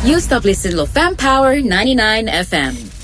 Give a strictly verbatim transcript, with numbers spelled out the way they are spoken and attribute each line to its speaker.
Speaker 1: You stop listening to Fam Power ninety-nine F M.